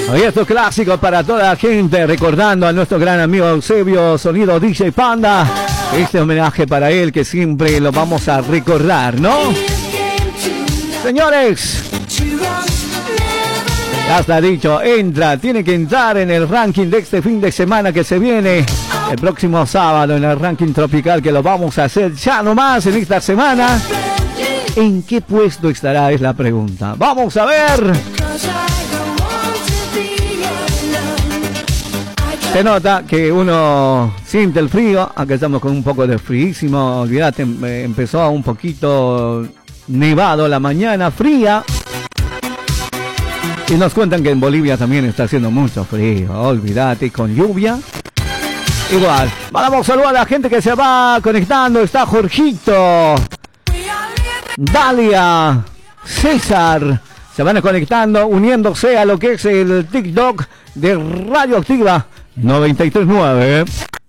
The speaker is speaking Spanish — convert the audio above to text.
Hoy esto clásico para toda la gente, recordando a nuestro gran amigo Eusebio Sonido DJ Panda. Este homenaje para él que siempre lo vamos a recordar, ¿no? Señores, ya está dicho, tiene que entrar en el ranking de este fin de semana que se viene el próximo sábado, en el ranking tropical que lo vamos a hacer ya nomás en esta semana. ¿En qué puesto estará? Es la pregunta. Vamos a ver. Se nota que uno siente el frío, acá estamos con un poco de fríísimo, olvídate, empezó un poquito nevado la mañana, fría. Y nos cuentan que en Bolivia también está haciendo mucho frío, olvídate, con lluvia. Igual, vamos a saludar a la gente que se va conectando, está Jorgito, Dalia, César, se van conectando, uniéndose a lo que es el TikTok de Radioactiva 93.9.